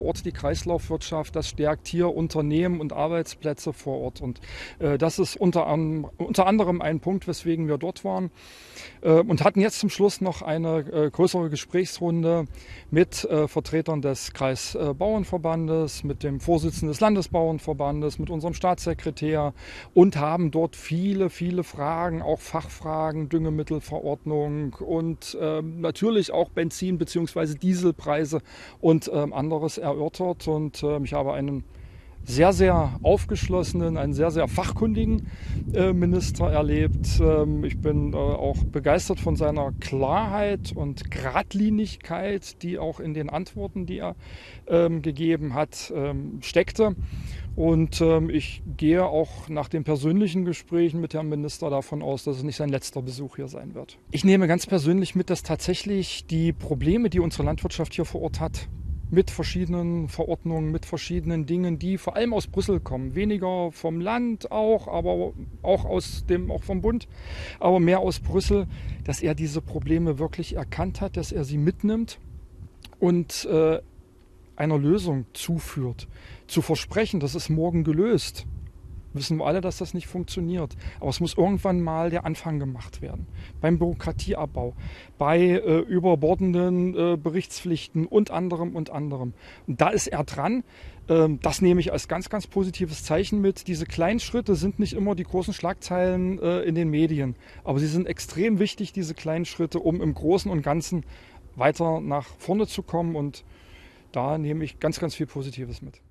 Ort die Kreislaufwirtschaft, das stärkt hier Unternehmen und Arbeitsplätze vor Ort. Und das ist unter anderem ein Punkt, weswegen wir dort waren. Und hatten jetzt zum Schluss noch eine größere Gesprächsrunde mit Vertretern des Kreisbauernverbandes, mit dem Vorsitzenden des Landesbauernverbandes, mit unserem Staatssekretär und haben dort viele Fragen, auch Fachfragen, Düngemittelverordnung und natürlich auch Benzin- bzw. Dieselpreise und anderes erörtert. Und ich habe einen sehr aufgeschlossenen, einen sehr fachkundigen Minister erlebt. Ich bin auch begeistert von seiner Klarheit und Geradlinigkeit, die auch in den Antworten, die er gegeben hat, steckte. Und ich gehe auch nach den persönlichen Gesprächen mit Herrn Minister davon aus, dass es nicht sein letzter Besuch hier sein wird. Ich nehme ganz persönlich mit, dass tatsächlich die Probleme, die unsere Landwirtschaft hier vor Ort hat, mit verschiedenen Verordnungen, mit verschiedenen Dingen, die vor allem aus Brüssel kommen. Weniger vom Land auch, aber auch vom Bund, aber mehr aus Brüssel, dass er diese Probleme wirklich erkannt hat, dass er sie mitnimmt und einer Lösung zuführt. Zu versprechen, das ist morgen gelöst, wissen wir alle, dass das nicht funktioniert. Aber es muss irgendwann mal der Anfang gemacht werden. Beim Bürokratieabbau, bei überbordenden Berichtspflichten und anderem. Und da ist er dran. Das nehme ich als ganz positives Zeichen mit. Diese kleinen Schritte sind nicht immer die großen Schlagzeilen in den Medien. Aber sie sind extrem wichtig, diese kleinen Schritte, um im Großen und Ganzen weiter nach vorne zu kommen. Und da nehme ich ganz viel Positives mit.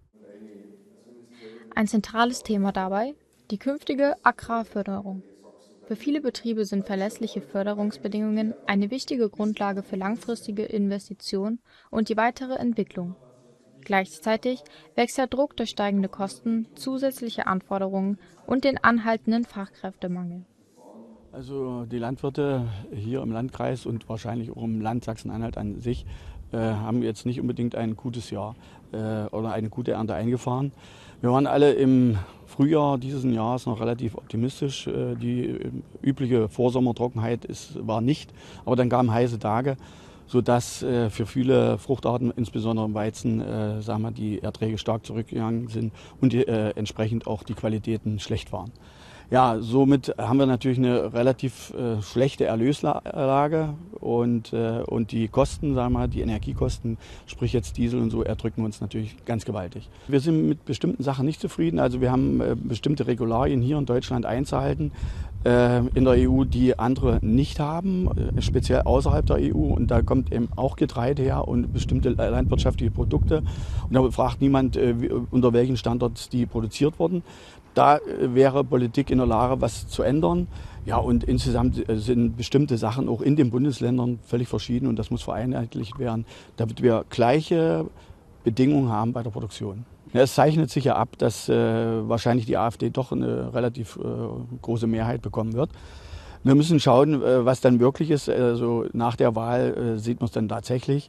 Ein zentrales Thema dabei die künftige Agrarförderung. Für viele Betriebe sind verlässliche Förderungsbedingungen eine wichtige Grundlage für langfristige Investitionen und die weitere Entwicklung. Gleichzeitig wächst der Druck durch steigende Kosten, zusätzliche Anforderungen und den anhaltenden Fachkräftemangel. Also die Landwirte hier im Landkreis und wahrscheinlich auch im Land Sachsen-Anhalt an sich haben jetzt nicht unbedingt ein gutes Jahr oder eine gute Ernte eingefahren. Wir waren alle im Frühjahr dieses Jahres noch relativ optimistisch. Die übliche Vorsommertrockenheit war nicht, aber dann kamen heiße Tage, sodass für viele Fruchtarten, insbesondere im Weizen, die Erträge stark zurückgegangen sind und entsprechend auch die Qualitäten schlecht waren. Ja, somit haben wir natürlich eine relativ schlechte Erlöslage und die Kosten, die Energiekosten, sprich jetzt Diesel und so, erdrücken uns natürlich ganz gewaltig. Wir sind mit bestimmten Sachen nicht zufrieden. Also wir haben bestimmte Regularien hier in Deutschland einzuhalten, in der EU, die andere nicht haben, speziell außerhalb der EU. Und da kommt eben auch Getreide her und bestimmte landwirtschaftliche Produkte. Und da fragt niemand, unter welchen Standards die produziert wurden. Da wäre Politik in der Lage, was zu ändern. Ja, und insgesamt sind bestimmte Sachen auch in den Bundesländern völlig verschieden und das muss vereinheitlicht werden, damit wir gleiche Bedingungen haben bei der Produktion. Ja, es zeichnet sich ja ab, dass wahrscheinlich die AfD doch eine relativ große Mehrheit bekommen wird. Wir müssen schauen, was dann wirklich ist. Also nach der Wahl sieht man es dann tatsächlich.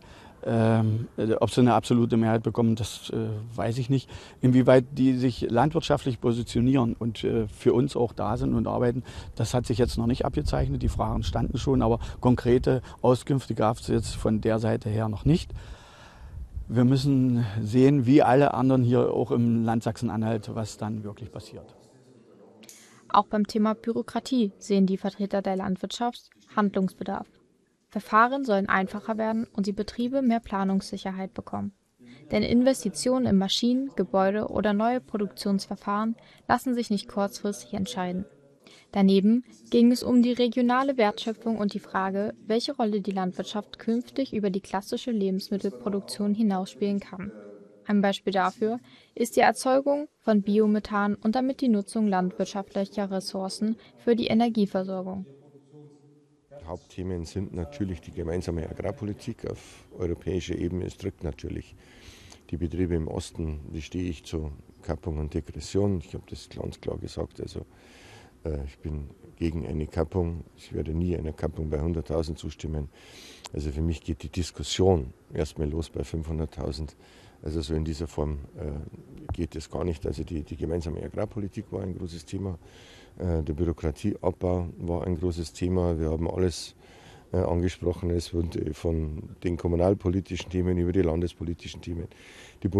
Ob sie eine absolute Mehrheit bekommen, das weiß ich nicht. Inwieweit die sich landwirtschaftlich positionieren und für uns auch da sind und arbeiten, das hat sich jetzt noch nicht abgezeichnet. Die Fragen standen schon, aber konkrete Auskünfte gab es jetzt von der Seite her noch nicht. Wir müssen sehen, wie alle anderen hier auch im Land Sachsen-Anhalt, was dann wirklich passiert. Auch beim Thema Bürokratie sehen die Vertreter der Landwirtschaft Handlungsbedarf. Verfahren sollen einfacher werden und die Betriebe mehr Planungssicherheit bekommen. Denn Investitionen in Maschinen, Gebäude oder neue Produktionsverfahren lassen sich nicht kurzfristig entscheiden. Daneben ging es um die regionale Wertschöpfung und die Frage, welche Rolle die Landwirtschaft künftig über die klassische Lebensmittelproduktion hinausspielen kann. Ein Beispiel dafür ist die Erzeugung von Biomethan und damit die Nutzung landwirtschaftlicher Ressourcen für die Energieversorgung. Hauptthemen sind natürlich die gemeinsame Agrarpolitik auf europäischer Ebene. Es drückt natürlich die Betriebe im Osten, wie stehe ich zu Kappung und Degression. Ich habe das ganz klar gesagt. Also ich bin gegen eine Kappung. Ich werde nie einer Kappung bei 100.000 zustimmen. Also für mich geht die Diskussion erstmal los bei 500.000. Also so in dieser Form geht es gar nicht. Also die gemeinsame Agrarpolitik war ein großes Thema. Der Bürokratieabbau war ein großes Thema. Wir haben alles angesprochen ist, von den kommunalpolitischen Themen über die landespolitischen Themen. Die